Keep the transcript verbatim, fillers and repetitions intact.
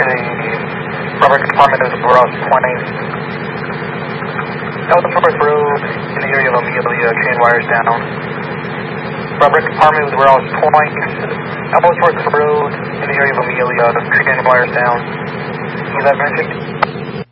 the Robert Department of the Burroughs twenty. Ellsworth Road in the area of Amelia, chain wires down. Robert Department of the Burroughs Point, Ellsworth Road in the area of Amelia, chain wires down. Is that mentioned?